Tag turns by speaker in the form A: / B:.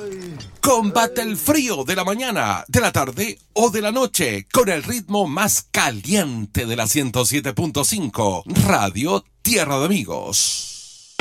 A: Combate el frío de la mañana, de la tarde o de la noche con el ritmo más caliente de la 107.5 Radio Tierra de Amigos.